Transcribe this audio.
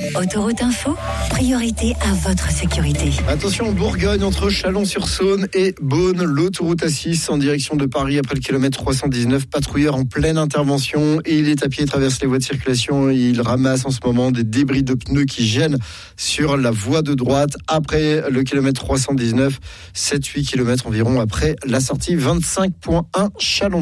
Autoroute Info, priorité à votre sécurité. Attention, Bourgogne, entre Chalon-sur-Saône et Beaune, l'autoroute A6 en direction de Paris après le kilomètre 319. Patrouilleur en pleine intervention et il est à pied, traverse les voies de circulation. Il ramasse en ce moment des débris de pneus qui gênent sur la voie de droite après le kilomètre 319. 7-8 kilomètres environ après la sortie 25.1 Chalon.